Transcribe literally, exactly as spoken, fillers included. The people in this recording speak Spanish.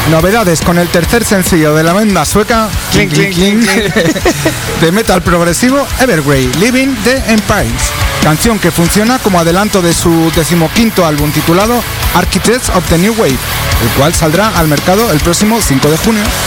Novedades con el tercer sencillo de la banda sueca Clink, clink, clink, clink. de metal progresivo Evergrey, Living the Empires, canción que funciona como adelanto de su decimoquinto álbum titulado Architects of the New Wave, el cual saldrá al mercado el próximo cinco de junio.